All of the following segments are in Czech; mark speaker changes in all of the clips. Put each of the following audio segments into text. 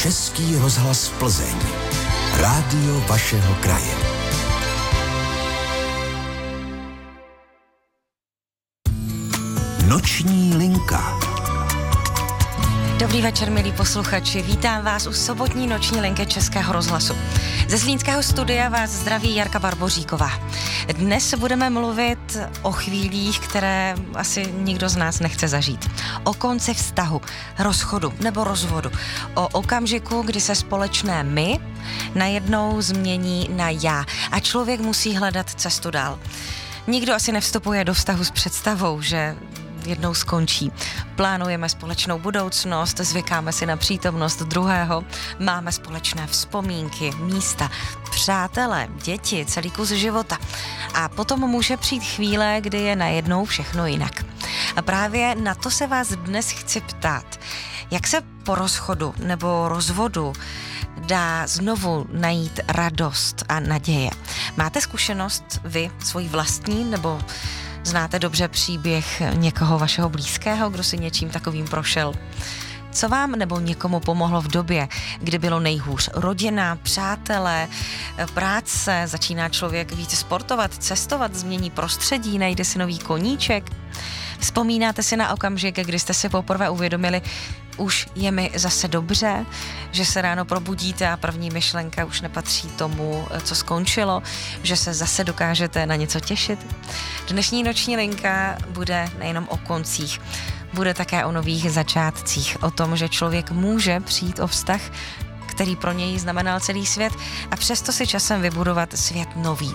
Speaker 1: Český rozhlas Plzeň. Rádio vašeho kraje. Noční linka.
Speaker 2: Dobrý večer, milí posluchači. Vítám vás u sobotní noční linky Českého rozhlasu. Ze zlínského studia vás zdraví Jarka Barboříková. Dnes budeme mluvit o chvílích, které asi nikdo z nás nechce zažít. O konci vztahu, rozchodu nebo rozvodu. O okamžiku, kdy se společné my najednou změní na já a člověk musí hledat cestu dál. Nikdo asi nevstupuje do vztahu s představou, že jednou skončí. Plánujeme společnou budoucnost, zvykáme si na přítomnost druhého, máme společné vzpomínky, místa, přátelé, děti, celý kus života. A potom může přijít chvíle, kdy je najednou všechno jinak. A právě na to se vás dnes chci ptát. Jak se po rozchodu nebo rozvodu dá znovu najít radost a naděje? Máte zkušenost vy, svoji vlastní, nebo znáte dobře příběh někoho vašeho blízkého, kdo si něčím takovým prošel? Co vám nebo někomu pomohlo v době, kdy bylo nejhůř? Rodina, přátelé, práce, začíná člověk více sportovat, cestovat, změní prostředí, najde si nový koníček? Vzpomínáte si na okamžik, kdy jste si poprvé uvědomili, už je mi zase dobře, že se ráno probudíte a první myšlenka už nepatří tomu, co skončilo, že se zase dokážete na něco těšit? Dnešní noční linka bude nejenom o koncích, bude také o nových začátcích, o tom, že člověk může přijít o vztah, který pro něj znamenal celý svět a přesto si časem vybudovat svět nový.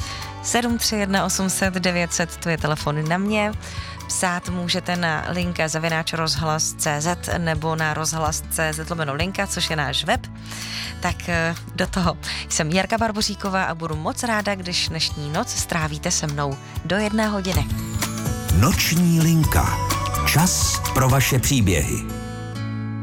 Speaker 2: 731 800 900, to je telefon na mě. Psát můžete na linka@rozhlas.cz nebo na rozhlas.cz/linka, což je náš web. Tak do toho. Jsem Jarka Barboříková a budu moc ráda, když dnešní noc strávíte se mnou do 1 hodiny.
Speaker 1: Noční linka. Čas pro vaše příběhy.